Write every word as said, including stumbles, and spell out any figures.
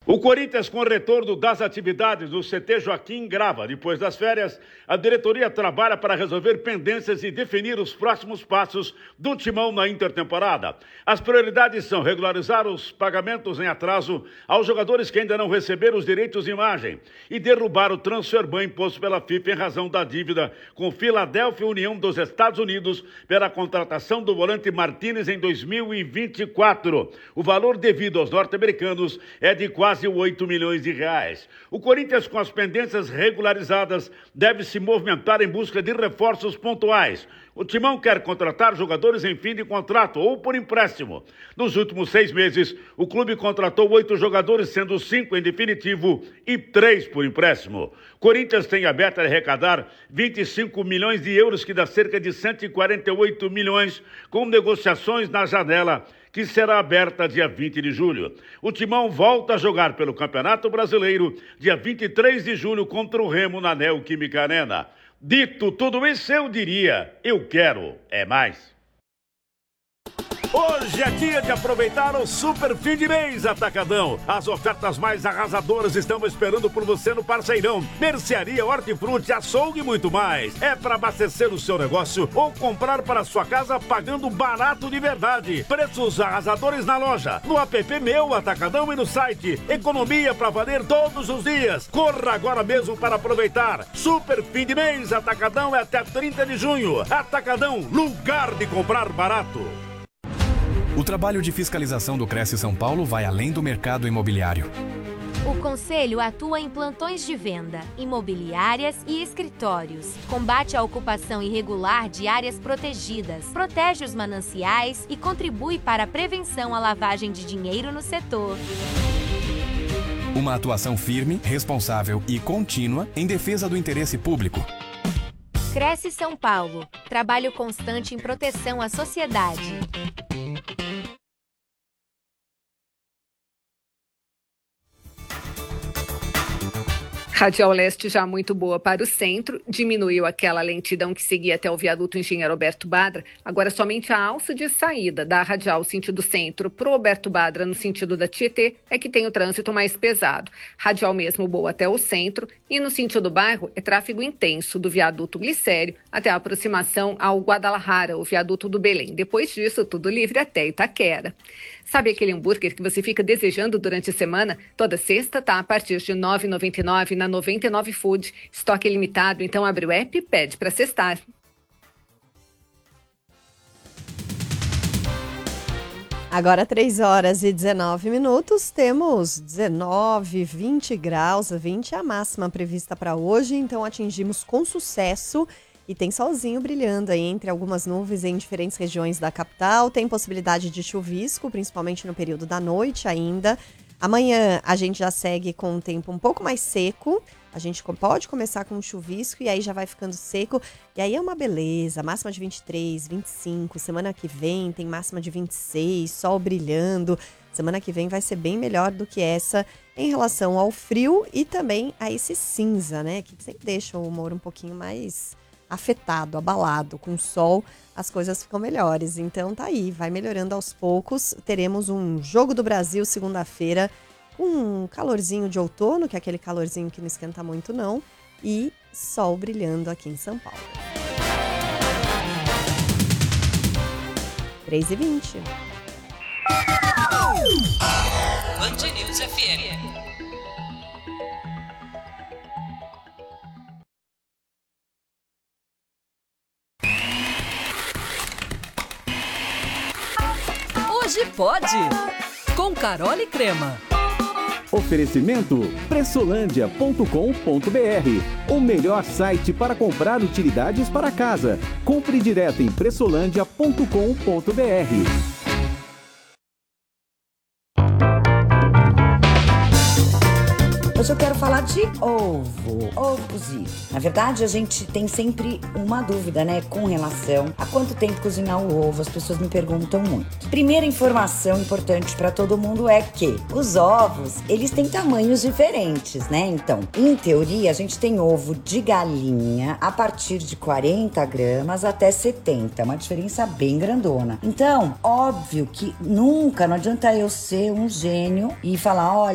O Corinthians, com o retorno das atividades do C T Joaquim Grava, depois das férias, a diretoria trabalha para resolver pendências e definir os próximos passos do timão na intertemporada. As prioridades são regularizar os pagamentos em atraso aos jogadores que ainda não receberam os direitos de imagem e derrubar o transfer ban imposto pela FIFA em razão da dívida com Philadelphia União dos Estados Unidos pela contratação do volante Martínez em dois mil e vinte e quatro. O valor devido aos norte-americanos é de quase oito milhões de reais. O Corinthians, com as pendências regularizadas, deve se movimentar em busca de reforços pontuais. O Timão quer contratar jogadores em fim de contrato ou por empréstimo. Nos últimos seis meses, o clube contratou oito jogadores, sendo cinco em definitivo e três por empréstimo. Corinthians tem a meta de arrecadar vinte e cinco milhões de euros, que dá cerca de cento e quarenta e oito milhões, com negociações na janela, que será aberta dia vinte de julho. O Timão volta a jogar pelo Campeonato Brasileiro dia vinte e três de julho contra o Remo na Neoquímica Arena. Dito tudo isso, eu diria, eu quero é mais. Hoje é dia de aproveitar o super fim de mês Atacadão. As ofertas mais arrasadoras estão esperando por você no Parceirão. Mercearia, hortifruti, açougue e muito mais. É para abastecer o seu negócio ou comprar para sua casa pagando barato de verdade. Preços arrasadores na loja, no app Meu Atacadão e no site. Economia para valer todos os dias. Corra agora mesmo para aproveitar. Super fim de mês Atacadão é até trinta de junho. Atacadão, lugar de comprar barato. O trabalho de fiscalização do Cresce São Paulo vai além do mercado imobiliário. O Conselho atua em plantões de venda, imobiliárias e escritórios. Combate a ocupação irregular de áreas protegidas, protege os mananciais e contribui para a prevenção à lavagem de dinheiro no setor. Uma atuação firme, responsável e contínua em defesa do interesse público. Cresce São Paulo. Trabalho constante em proteção à sociedade. Radial Leste já muito boa para o centro, diminuiu aquela lentidão que seguia até o viaduto Engenheiro Alberto Badra, agora somente a alça de saída da Radial sentido centro para o Alberto Badra no sentido da Tietê é que tem o trânsito mais pesado. Radial mesmo boa até o centro e no sentido bairro é tráfego intenso do viaduto Glicério até a aproximação ao Guadalajara, o viaduto do Belém. Depois disso, tudo livre até Itaquera. Sabe aquele hambúrguer que você fica desejando durante a semana? Toda sexta tá a partir de nove reais e noventa e nove centavos na noventa e nove Food. Estoque limitado, então abre o app e pede para sextar. Agora três horas e dezenove minutos, temos dezenove, vinte graus, vinte é a máxima prevista para hoje, então atingimos com sucesso. E tem solzinho brilhando aí entre algumas nuvens em diferentes regiões da capital. Tem possibilidade de chuvisco, principalmente no período da noite ainda. Amanhã a gente já segue com um tempo um pouco mais seco. A gente pode começar com um chuvisco e aí já vai ficando seco. E aí é uma beleza, máxima de vinte e três, vinte e cinco. Semana que vem tem máxima de vinte e seis, sol brilhando. Semana que vem vai ser bem melhor do que essa em relação ao frio e também a esse cinza, né? Que sempre deixa o humor um pouquinho mais afetado, abalado. Com o sol, as coisas ficam melhores. Então tá aí, vai melhorando aos poucos. Teremos um Jogo do Brasil segunda-feira com um calorzinho de outono, que é aquele calorzinho que não esquenta muito não, e sol brilhando aqui em São Paulo. três e vinte. Band News F M. Hoje pode, com Carol e Crema. Oferecimento pressolândia ponto com ponto br, o melhor site para comprar utilidades para casa. Compre direto em pressolândia ponto com ponto br. Hoje eu quero falar de ovo, ovo cozido. Na verdade, a gente tem sempre uma dúvida, né, com relação a quanto tempo cozinhar o ovo. As pessoas me perguntam muito. Primeira informação importante para todo mundo é que os ovos, eles têm tamanhos diferentes, né? Então, em teoria, a gente tem ovo de galinha a partir de quarenta gramas até setenta, uma diferença bem grandona. Então, óbvio que nunca, não adianta eu ser um gênio e falar, olha,